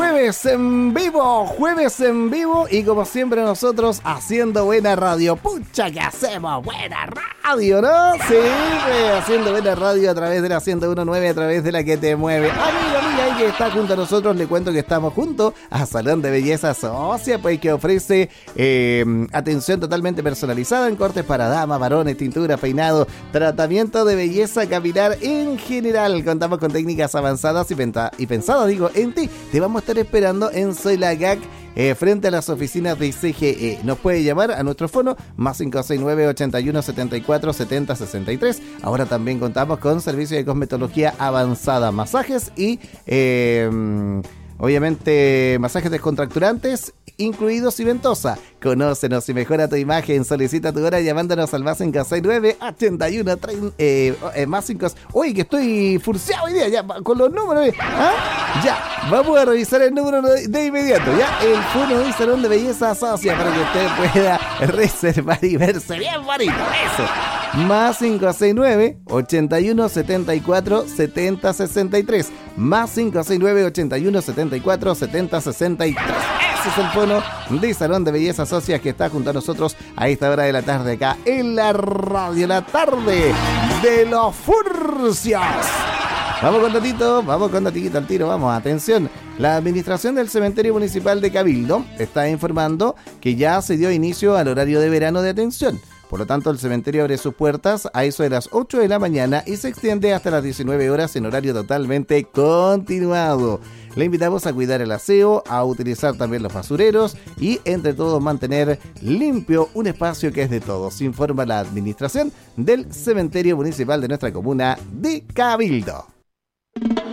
jueves en vivo y como siempre nosotros haciendo buena radio. Pucha que hacemos buena radio, ¿no? Sí, haciendo buena radio a través de la 101.9, a través de la que te mueve. Amiga, ahí que está junto a nosotros, le cuento que estamos junto a Salón de Belleza Socia, pues que ofrece atención totalmente personalizada en cortes para damas, varones, tintura, peinado, tratamiento de belleza capilar en general. Contamos con técnicas avanzadas y pensadas, en ti. Te vamos a estar esperando en Soy la GAC, frente a las oficinas de CGE. Nos puede llamar a nuestro fono más 569 81 74 70 63. Ahora también contamos con servicio de cosmetología avanzada, masajes y obviamente masajes descontracturantes incluidos y ventosa. Conócenos y mejora tu imagen. Solicita tu hora llamándonos al más 569 81 30, más 5. Uy, que estoy furciado hoy día ya con los números. Ya, vamos a revisar el número de inmediato. Ya, el fono del Salón de Belleza Socia para que usted pueda reservar y verse bien bonito. Eso. Más 569 81 74 70 63. Más 569 81 74 70 63. Ese es el fono de Salón de Belleza Socias que está junto a nosotros a esta hora de la tarde acá en la radio, la tarde de los furcios. Vamos con datito al tiro, vamos, atención. La administración del Cementerio Municipal de Cabildo está informando que ya se dio inicio al horario de verano de atención. Por lo tanto, el cementerio abre sus puertas a eso de las 8 de la mañana y se extiende hasta las 19 horas en horario totalmente continuado. Le invitamos a cuidar el aseo, a utilizar también los basureros y entre todos mantener limpio un espacio que es de todos, informa la administración del Cementerio Municipal de nuestra comuna de Cabildo.